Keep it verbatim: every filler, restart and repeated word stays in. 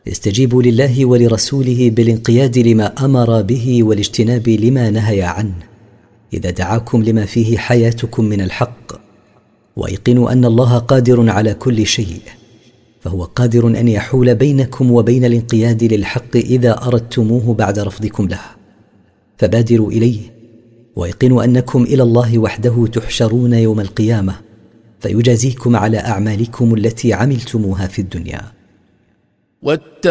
استجيبوا لله ولرسوله بالانقياد لما أمر به والاجتناب لما نهى عنه إذا دعاكم لما فيه حياتكم من الحق، وأيقنوا أن الله قادر على كل شيء، فهو قادر أن يحول بينكم وبين الانقياد للحق إذا أردتموه بعد رفضكم له، فبادروا إليه، وأيقنوا أنكم إلى الله وحده تحشرون يوم القيامة، فيجازيكم على أعمالكم التي عملتموها في الدنيا.